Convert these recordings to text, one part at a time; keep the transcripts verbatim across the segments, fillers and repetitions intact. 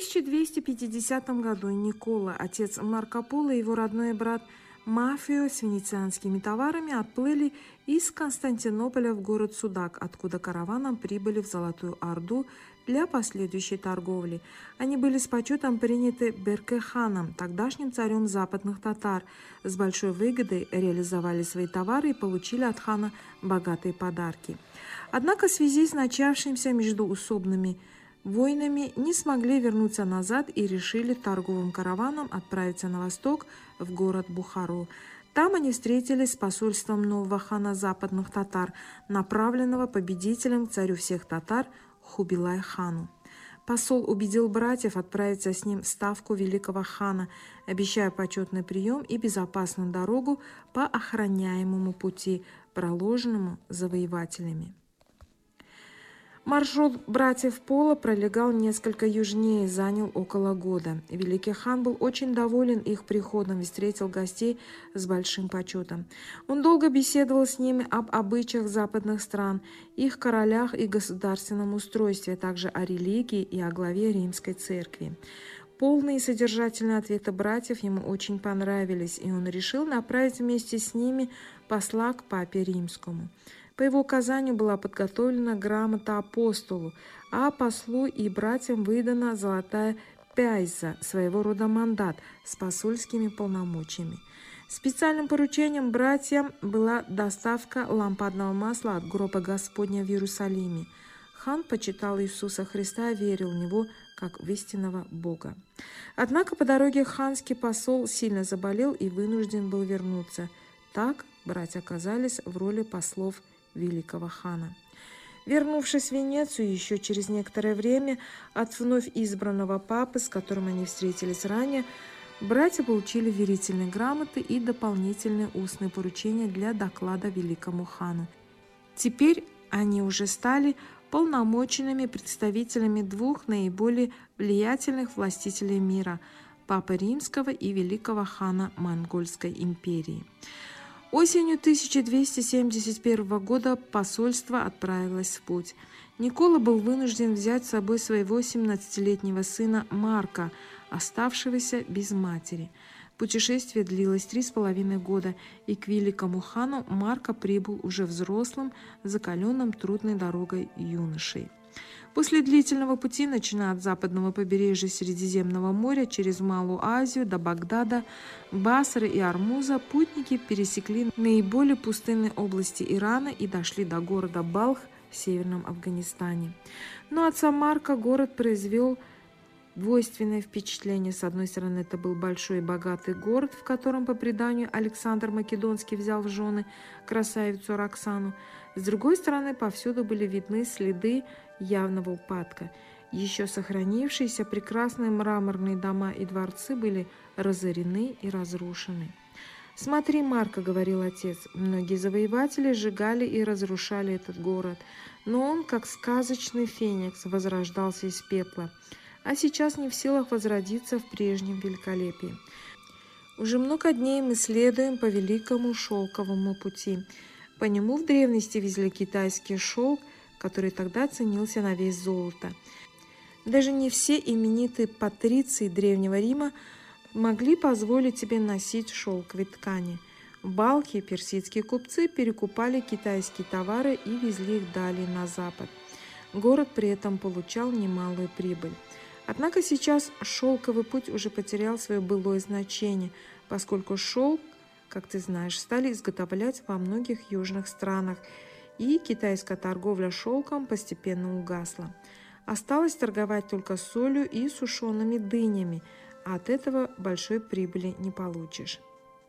тысяча двести пятидесятом году Никола, отец Марко Поло, и его родной брат Мафио с венецианскими товарами отплыли из Константинополя в город Судак, откуда караваном прибыли в Золотую Орду для последующей торговли. Они были с почетом приняты Берке-ханом, тогдашним царем западных татар, с большой выгодой реализовали свои товары и получили от хана богатые подарки. Однако в связи с начавшимися междоусобными войнами не смогли вернуться назад и решили торговым караваном отправиться на восток в город Бухару. Там они встретились с посольством нового хана западных татар, направленного победителем к царю всех татар Хубилай-хану. Посол убедил братьев отправиться с ним в ставку великого хана, обещая почетный прием и безопасную дорогу по охраняемому пути, проложенному завоевателями. Маршрут братьев Поло пролегал несколько южнее и занял около года. Великий хан был очень доволен их приходом и встретил гостей с большим почетом. Он долго беседовал с ними об обычаях западных стран, их королях и государственном устройстве, а также о религии и о главе Римской церкви. Полные и содержательные ответы братьев ему очень понравились, и он решил направить вместе с ними посла к папе римскому. По его указанию была подготовлена грамота апостолу, а послу и братьям выдана золотая пяйза, своего рода мандат с посольскими полномочиями. Специальным поручением братьям была доставка лампадного масла от гроба Господня в Иерусалиме. Хан почитал Иисуса Христа и верил в Него как в истинного Бога. Однако по дороге ханский посол сильно заболел и вынужден был вернуться. Так братья оказались в роли послов великого хана. Вернувшись в Венецию еще через некоторое время от вновь избранного папы, с которым они встретились ранее, братья получили верительные грамоты и дополнительные устные поручения для доклада великому хану. Теперь они уже стали полномоченными представителями двух наиболее влиятельных властителей мира – Папы Римского и великого хана Монгольской империи. Осенью тысяча двести семьдесят первого года посольство отправилось в путь. Никола был вынужден взять с собой своего семнадцатилетнего сына Марка, оставшегося без матери. Путешествие длилось три с половиной года, и к великому хану Марко прибыл уже взрослым, закаленным трудной дорогой юношей. После длительного пути, начиная от западного побережья Средиземного моря через Малую Азию до Багдада, Басры и Армуза, путники пересекли наиболее пустынные области Ирана и дошли до города Балх в северном Афганистане. Но отца Марка город произвел двойственное впечатление. С одной стороны, это был большой и богатый город, в котором, по преданию, Александр Македонский взял в жены красавицу Роксану. С другой стороны, повсюду были видны следы явного упадка. Еще сохранившиеся прекрасные мраморные дома и дворцы были разорены и разрушены. «Смотри, Марко, — говорил отец, — многие завоеватели сжигали и разрушали этот город, но он, как сказочный феникс, возрождался из пепла, а сейчас не в силах возродиться в прежнем великолепии. Уже много дней мы следуем по великому шелковому пути. По нему в древности везли китайский шелк, который тогда ценился на вес золота. Даже не все именитые патриции Древнего Рима могли позволить себе носить шелковые ткани. В Балхе персидские купцы перекупали китайские товары и везли их далее на запад. Город при этом получал немалую прибыль. Однако сейчас шелковый путь уже потерял свое былое значение, поскольку шелк, как ты знаешь, стали изготовлять во многих южных странах, и китайская торговля шелком постепенно угасла. Осталось торговать только солью и сушеными дынями, а от этого большой прибыли не получишь.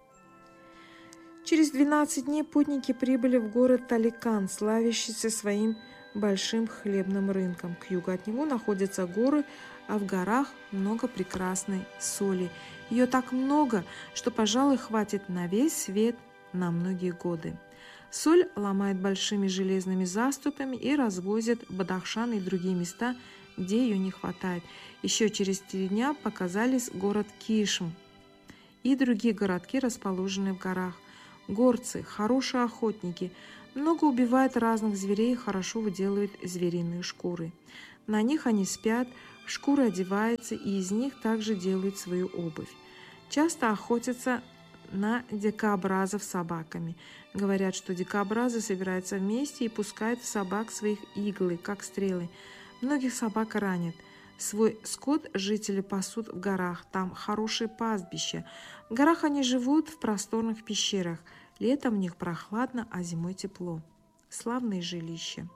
Через двенадцать дней путники прибыли в город Таликан, славящийся своим большим хлебным рынком. К югу от него находятся горы, а в горах много прекрасной соли. Ее так много, что, пожалуй, хватит на весь свет на многие годы. Соль ломает большими железными заступами и развозят в Бадахшан и другие места, где ее не хватает. Еще через три дня показались город Кишм и другие городки, расположенные в горах. Горцы – хорошие охотники, много убивают разных зверей и хорошо выделывают звериные шкуры. На них они спят, в шкуры одеваются и из них также делают свою обувь. Часто охотятся на дикобразов с собаками. Говорят, что дикобразы собираются вместе и пускают в собак своих иглы, как стрелы. Многих собак ранят. Свой скот жители пасут в горах, там хорошее пастбище. В горах они живут в просторных пещерах. Летом в них прохладно, а зимой тепло. Славное жилище.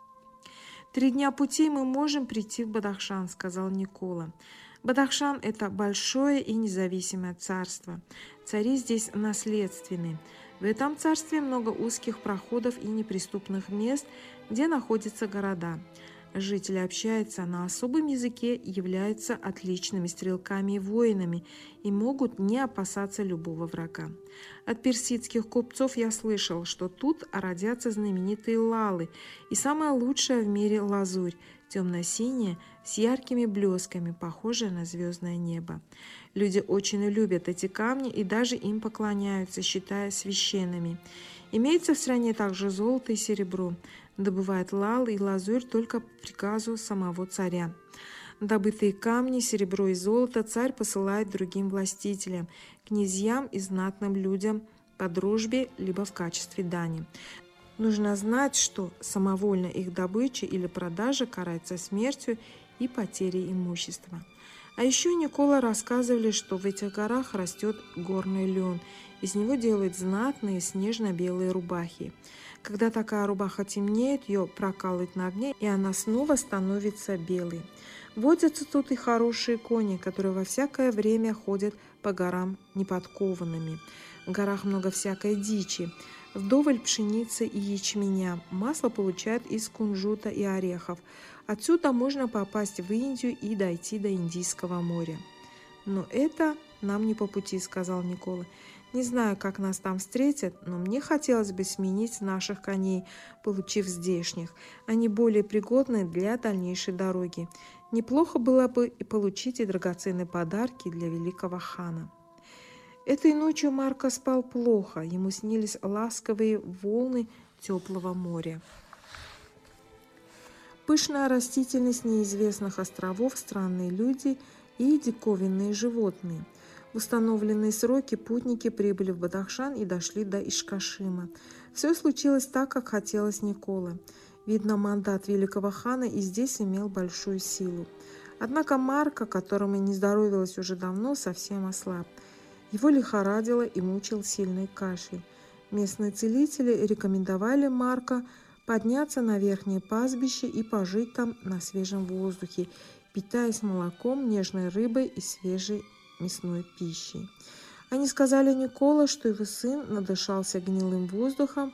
«Три дня пути мы можем прийти в Бадахшан», — сказал Никола. Бадахшан – это большое и независимое царство. Цари здесь наследственны. В этом царстве много узких проходов и неприступных мест, где находятся города. Жители общаются на особом языке, являются отличными стрелками и воинами и могут не опасаться любого врага. От персидских купцов я слышал, что тут родятся знаменитые лалы и самая лучшая в мире лазурь, темно-синяя, с яркими блесками, похожая на звездное небо. Люди очень любят эти камни и даже им поклоняются, считая священными. Имеется в стране также золото и серебро. Добывают лал и лазурь только по приказу самого царя. Добытые камни, серебро и золото царь посылает другим властителям, князьям и знатным людям по дружбе либо в качестве дани. Нужно знать, что самовольно их добыча или продажа карается смертью и потерей имущества. А еще Никола рассказывали, что в этих горах растет горный лен. Из него делают знатные снежно-белые рубахи. Когда такая рубаха темнеет, ее прокалывают на огне, и она снова становится белой. Водятся тут и хорошие кони, которые во всякое время ходят по горам неподкованными. В горах много всякой дичи, вдоволь пшеницы и ячменя. Масло получают из кунжута и орехов. Отсюда можно попасть в Индию и дойти до Индийского моря. «Но это нам не по пути», — сказал Никола. «Не знаю, как нас там встретят, но мне хотелось бы сменить наших коней, получив здешних. Они более пригодны для дальнейшей дороги. Неплохо было бы и получить и драгоценные подарки для великого хана». Этой ночью Марко спал плохо, ему снились ласковые волны теплого моря. Пышная растительность неизвестных островов, странные люди и диковинные животные. В установленные сроки путники прибыли в Бадахшан и дошли до Ишкашима. Все случилось так, как хотелось Никола. Видно, мандат великого хана и здесь имел большую силу. Однако Марко, которому не здоровилось уже давно, совсем ослаб. Его лихорадило и мучил сильный кашель. Местные целители рекомендовали Марко подняться на верхнее пастбище и пожить там на свежем воздухе, питаясь молоком, нежной рыбой и свежей мясной пищей. Они сказали Никола, что его сын надышался гнилым воздухом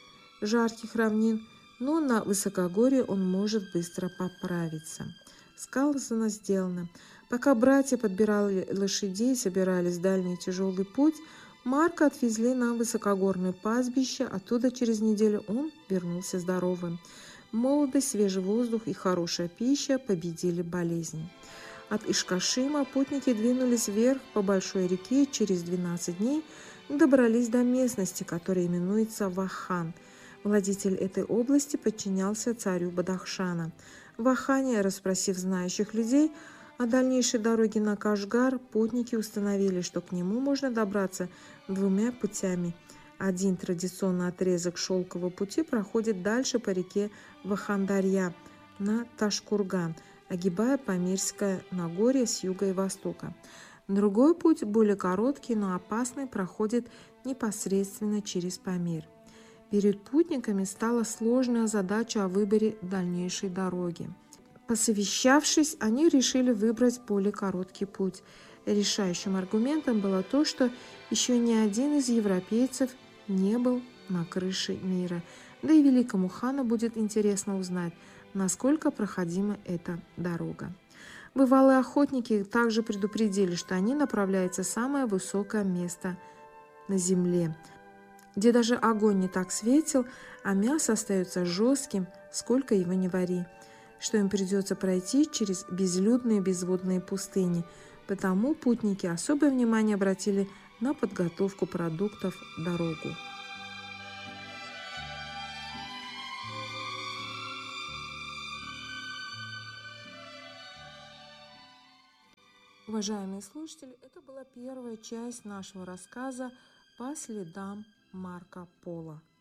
жарких равнин, но на высокогорье он может быстро поправиться. Сказано, сделано. Пока братья подбирали лошадей и собирались в дальний тяжелый путь, Марка отвезли на высокогорное пастбище, оттуда через неделю он вернулся здоровым. Молодость, свежий воздух и хорошая пища победили болезнь. От Ишкашима путники двинулись вверх по большой реке и через двенадцать дней добрались до местности, которая именуется Вахан. Владетель этой области подчинялся царю Бадахшана. В Вахане, расспросив знающих людей о дальнейшей дороге на Кашгар, путники установили, что к нему можно добраться двумя путями. Один традиционный отрезок шелкового пути проходит дальше по реке Вахандарья на Ташкурган, огибая Памирское Нагорье с юга и востока. Другой путь, более короткий, но опасный, проходит непосредственно через Памир. Перед путниками стала сложная задача о выборе дальнейшей дороги. Посовещавшись, они решили выбрать более короткий путь. Решающим аргументом было то, что еще ни один из европейцев не был на крыше мира, да и великому хану будет интересно узнать, насколько проходима эта дорога. Бывалые охотники также предупредили, что они направляются в самое высокое место на земле, где даже огонь не так светил, а мясо остается жестким, сколько его ни вари, что им придется пройти через безлюдные безводные пустыни. Потому путники особое внимание обратили на подготовку продуктов в дорогу. Уважаемые слушатели, это была первая часть нашего рассказа «По следам Марко Поло».